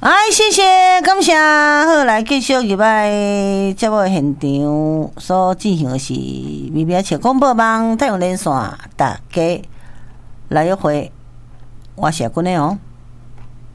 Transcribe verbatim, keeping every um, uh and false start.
哎，谢谢，感谢。好，来继续入来节目现场所进行的是微微笑广播网太阳连线，大家来一回，我是君的哦。